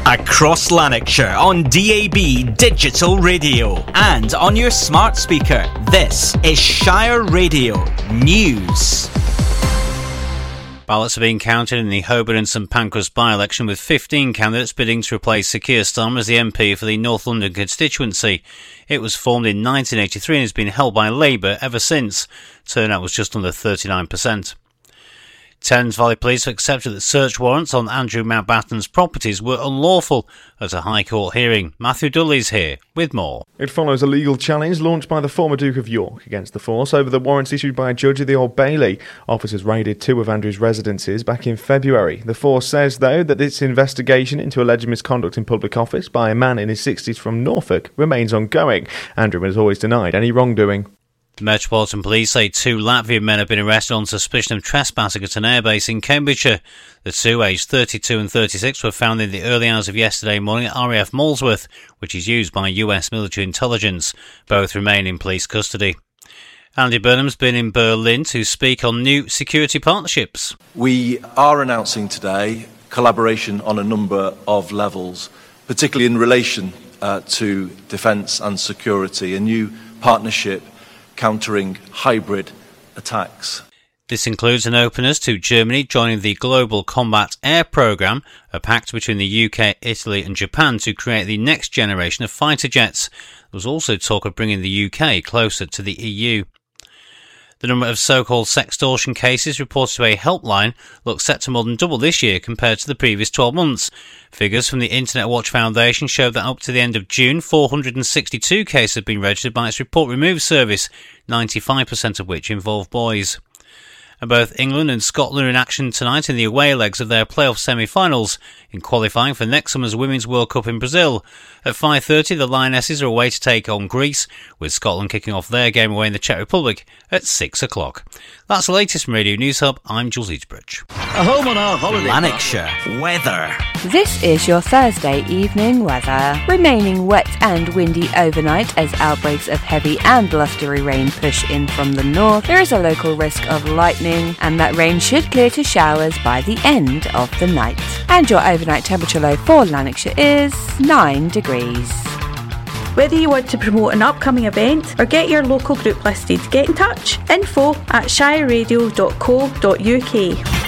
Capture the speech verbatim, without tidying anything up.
Across Lanarkshire on D A B Digital Radio and on your smart speaker. This is Shire Radio News. Ballots are being counted in the Holborn and St Pancras by-election, with fifteen candidates bidding to replace Sir Keir Starmer as the M P for the North London constituency. It was formed in nineteen eighty-three and has been held by Labour ever since. Turnout was just under thirty-nine percent. Thames Valley Police have accepted that search warrants on Andrew Mountbatten's properties were unlawful at a High Court hearing. Matthew Dudley's here with more. It follows a legal challenge launched by the former Duke of York against the force over the warrants issued by a judge of the Old Bailey. Officers raided two of Andrew's residences back in February. The force says, though, that its investigation into alleged misconduct in public office by a man in his sixties from Norfolk remains ongoing. Andrew has always denied any wrongdoing. The Metropolitan Police say two Latvian men have been arrested on suspicion of trespassing at an airbase in Cambridgeshire. The two, aged thirty-two and thirty-six, were found in the early hours of yesterday morning at R A F Molesworth, which is used by U S military intelligence. Both remain in police custody. Andy Burnham's been in Berlin to speak on new security partnerships. We are announcing today collaboration on a number of levels, particularly in relation uh, to defence and security, a new partnership countering hybrid attacks. This includes an openness to Germany joining the Global Combat Air Programme, a pact between the U K, Italy and Japan to create the next generation of fighter jets. There was also talk of bringing the U K closer to the E U. The number of so-called sextortion cases reported to a helpline looks set to more than double this year compared to the previous twelve months. Figures from the Internet Watch Foundation show that up to the end of June, four hundred sixty-two cases have been registered by its Report Remove service, ninety-five percent of which involve boys. And both England and Scotland are in action tonight in the away legs of their playoff semi-finals in qualifying for next summer's Women's World Cup in Brazil. At five thirty, the Lionesses are away to take on Greece, with Scotland kicking off their game away in the Czech Republic at six o'clock. That's the latest from Radio News Hub. I'm Jules Eatsbridge. A home on our holiday. Lanarkshire weather. This is your Thursday evening weather. Remaining wet and windy overnight as outbreaks of heavy and blustery rain push in from the north. There is a local risk of lightning, and that rain should clear to showers by the end of the night. And your overnight temperature low for Lanarkshire is nine degrees. Whether you want to promote an upcoming event or get your local group listed, get in touch. Info at shire radio dot co dot uk.